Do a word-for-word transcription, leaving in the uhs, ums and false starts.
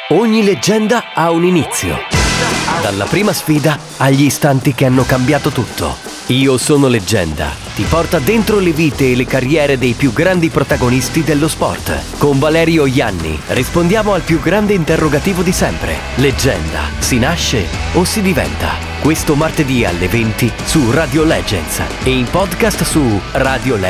Ogni leggenda ha un inizio. Dalla prima sfida agli istanti che hanno cambiato tutto. Io sono Leggenda ti porta dentro le vite e le carriere dei più grandi protagonisti dello sport. Con Valerio Ianni rispondiamo al più grande interrogativo di sempre. Leggenda, si nasce o si diventa? Questo martedì alle venti su Radio Legends e in podcast su radio legends